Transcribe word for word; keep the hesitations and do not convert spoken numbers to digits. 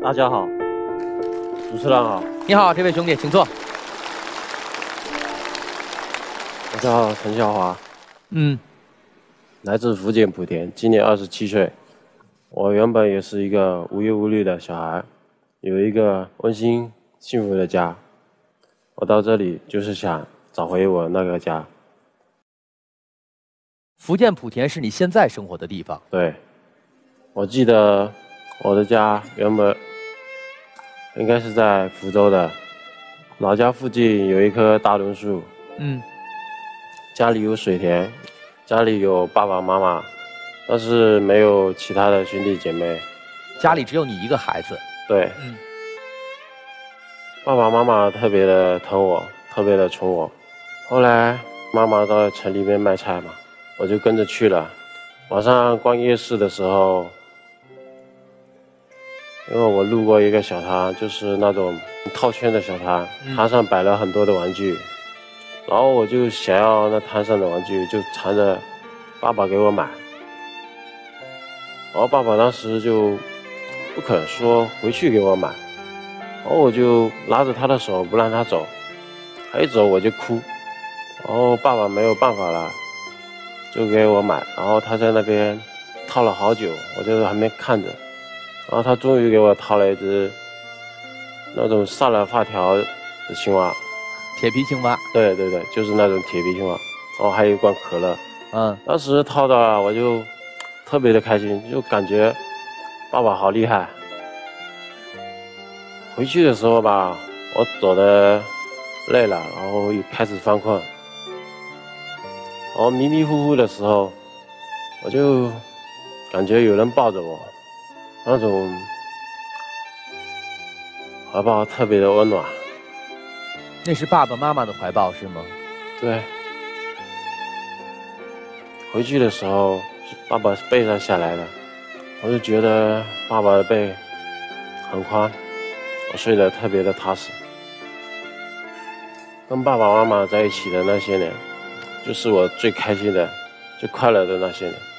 大家好，主持人好。 你好，这位兄弟，请坐。 我叫陈孝华， 嗯， 来自福建莆田，今年二十七岁。我原本也是一个无忧无虑的小孩，有一个温馨幸福的家。我到这里就是想找回我那个家。 福建莆田是你现在生活的地方？ 对，我记得我的家原本应该是在福州的，老家附近有一棵大榕树。 嗯， 家里有水田，家里有爸爸妈妈，但是没有其他的兄弟姐妹。 家里只有你一个孩子。 对， 嗯， 爸爸妈妈特别的疼我，特别的宠我。后来妈妈到城里面卖菜嘛，我就跟着去了。晚上逛夜市的时候，因为我路过一个小摊，就是那种套圈的小摊，摊上摆了很多的玩具，然后我就想要那摊上的玩具，就缠着爸爸给我买。然后爸爸当时就不肯说回去给我买，然后我就拉着他的手不让他走，他一走我就哭，然后爸爸没有办法了，就给我买。然后他在那边套了好久，我就在旁边看着，然后他终于给我套了一只那种上了发条的青蛙， 铁皮青蛙。 对对对，就是那种铁皮青蛙，然后还有一罐可乐。 嗯， 当时套到了我就特别的开心，就感觉爸爸好厉害。回去的时候吧，我走的累了，然后又开始犯困，然后迷迷糊糊的时候，我就感觉有人抱着我，那种怀抱特别的温暖。 那是爸爸妈妈的怀抱是吗？ 对。回去的时候，爸爸是背上下来的，我就觉得爸爸的背很宽，我睡得特别的踏实。跟爸爸妈妈在一起的那些年，就是我最开心的、最快乐的那些年。